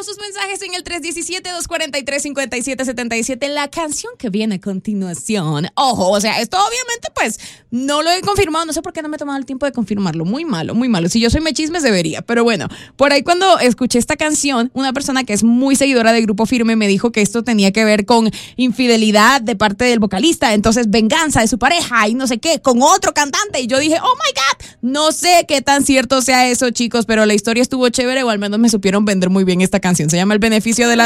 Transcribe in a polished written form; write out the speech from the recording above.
sus mensajes en el 317-243-5777. La canción que viene a continuación. Ojo, o sea, esto obviamente pues no lo he confirmado. No sé por qué no me he tomado el tiempo de confirmarlo. Muy malo, muy malo. Si yo soy mechismes debería. Pero bueno, por ahí cuando escuché esta canción, una persona que es muy seguidora de Grupo Firme me dijo que esto tenía que ver con infidelidad de parte del vocalista. Entonces, venganza de su pareja y no sé qué, con otro cantante. Y yo dije, oh my God, no sé qué tan cierto sea eso, chicos, pero la historia estuvo chévere o al menos me supieron vender muy bien esta canción. Se llama El Beneficio de la